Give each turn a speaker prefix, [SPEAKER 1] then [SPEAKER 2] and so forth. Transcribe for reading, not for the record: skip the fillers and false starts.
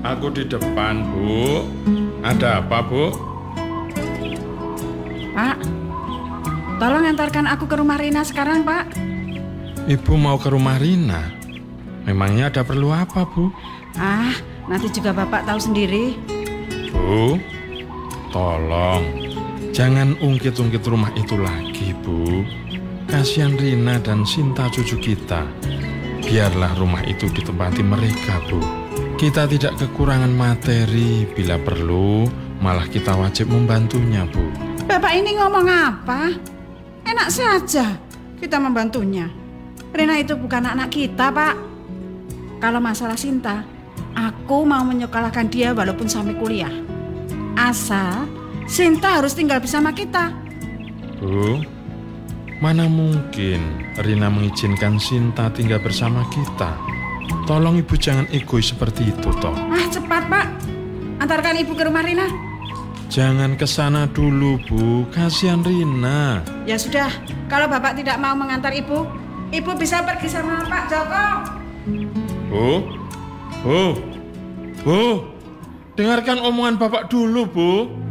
[SPEAKER 1] Aku di depan, Bu. Ada apa, Bu?
[SPEAKER 2] Pak, tolong antarkan aku ke rumah Rina sekarang, Pak.
[SPEAKER 1] Ibu mau ke rumah Rina? Memangnya ada perlu apa, Bu?
[SPEAKER 2] Nanti juga Bapak tahu sendiri.
[SPEAKER 1] Bu, tolong jangan ungkit-ungkit rumah itu lagi, Bu. Kasihan Rina dan Sinta cucu kita. Biarlah rumah itu ditempati mereka, Bu. Kita tidak kekurangan materi, bila perlu malah kita wajib membantunya, Bu.
[SPEAKER 2] Bapak ini ngomong apa? Enak saja kita membantunya. Rina itu bukan anak kita, Pak. Kalau masalah Sinta, aku mau menyekolahkan dia walaupun sampai kuliah. Asal Sinta harus tinggal bersama kita.
[SPEAKER 1] Bu, mana mungkin Rina mengizinkan Sinta tinggal bersama kita? Tolong Ibu jangan egois seperti itu, toh.
[SPEAKER 2] Cepat, Pak. Antarkan Ibu ke rumah Rina.
[SPEAKER 1] Jangan ke sana dulu, Bu. Kasihan Rina.
[SPEAKER 2] Ya sudah, kalau Bapak tidak mau mengantar Ibu, Ibu bisa pergi sama Pak Joko.
[SPEAKER 1] Bu, Bu, Bu, dengarkan omongan Bapak dulu, Bu.